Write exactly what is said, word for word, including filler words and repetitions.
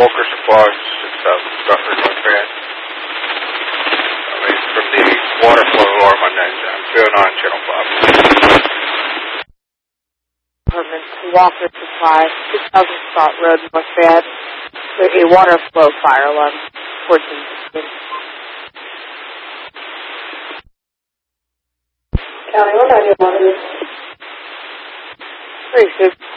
Walker Supply, six thousand Stratford, North Van. I mean, from the water flow alarm on that, uh, two oh nine, Channel five. Department to Walker Supply, six thousand Scott Road, North Van. A water flow fire alarm, fourteen sixteen. County, what are you on? Three six.